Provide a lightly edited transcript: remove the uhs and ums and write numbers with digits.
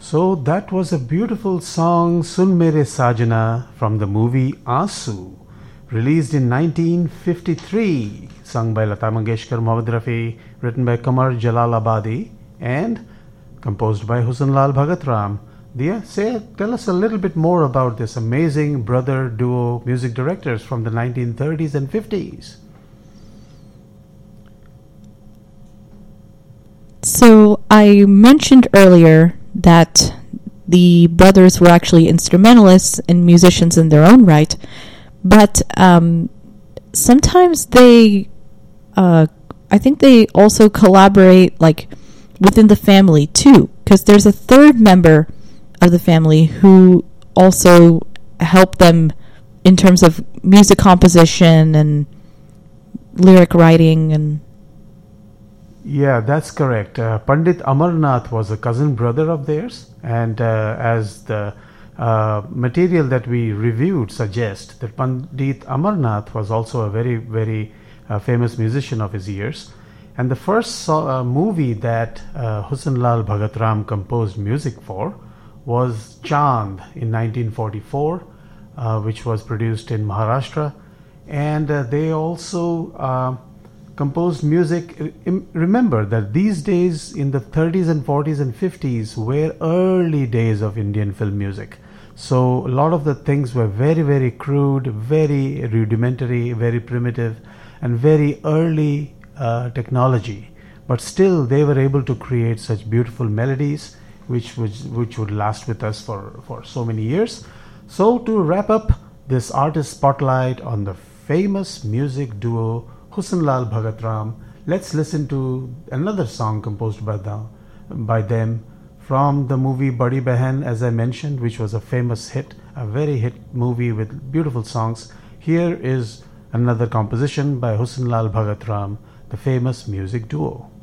So that was a beautiful song, Sun Mere Sajana, from the movie Aansu, released in 1953, sung by Lata Mangeshkar, Mohammad Rafi, written by Qamar Jalalabadi, and composed by Husanlal Bhagat Ram. Dia, tell us a little bit more about this amazing brother duo music directors from the 1930s and 50s. So I mentioned earlier that the brothers were actually instrumentalists and musicians in their own right, but sometimes they, I think they also collaborate like within the family too, because there's a third member of the family who also helped them in terms of music composition and lyric writing. And yeah, that's correct. Pandit Amarnath was a cousin brother of theirs, and as the material that we reviewed suggests, that Pandit Amarnath was also a very, very famous musician of his years. And the first movie that Husanlal Bhagat Ram composed music for was Chand in 1944, which was produced in Maharashtra. And they also composed music. Remember that these days, in the 30s and 40s and 50s, were early days of Indian film music. So a lot of the things were very, very crude, very rudimentary, very primitive, and very early technology. But still, they were able to create such beautiful melodies, which would last with us for so many years. So to wrap up this artist spotlight on the famous music duo Husanlal Bhagat Ram, let's listen to another song composed by them from the movie Badi Behan, as I mentioned, which was a famous hit, a very hit movie with beautiful songs. Here is another composition by Husanlal Bhagat Ram, the famous music duo.